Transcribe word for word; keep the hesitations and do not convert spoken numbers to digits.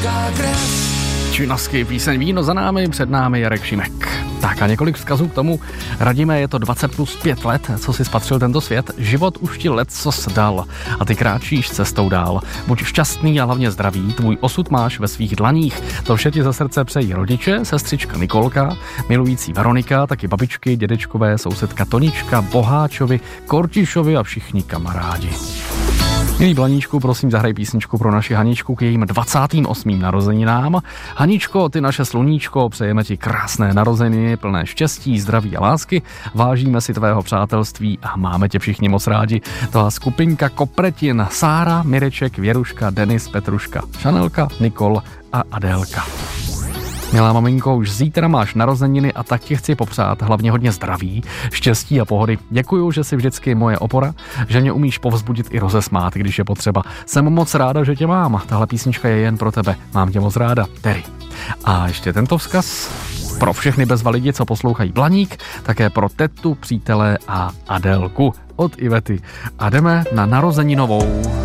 lidská krev. Činasky, píseň Víno za námi, před námi Jarek Šimek. Tak a několik vzkazů k tomu. Radíme, je to dvacet plus pět let, co si spatřil tento svět. Život už ti leccos dal a ty kráčíš cestou dál. Buď šťastný a hlavně zdravý, tvůj osud máš ve svých dlaních. To vše ti ze srdce přejí rodiče, sestřička Nikolka, milující Veronika, taky babičky, dědečkové, sousedka Tonička, Boháčovi, Kortišovi a všichni kamarádi. Milí Blaníčku, prosím, zahraj písničku pro naši Haničku k jejím dvacátým osmým narozeninám. Haničko, ty naše sluníčko, přejeme ti krásné narozeniny, plné štěstí, zdraví a lásky. Vážíme si tvého přátelství a máme tě všichni moc rádi. Tohle skupinka Kopretin, Sára, Mireček, Věruška, Denis, Petruška, Šanelka, Nikol a Adélka. Milá maminko, už zítra máš narozeniny a tak ti chci popřát hlavně hodně zdraví, štěstí a pohody. Děkuju, že jsi vždycky moje opora, že mě umíš povzbudit i rozesmát, když je potřeba. Jsem moc ráda, že tě mám. Tahle písnička je jen pro tebe. Mám tě moc ráda, Terry. A ještě tento vzkaz pro všechny bezva lidi, co poslouchají Blaník, také pro tetu, přítele a Adélku od Ivety. A jdeme na narozeninovou.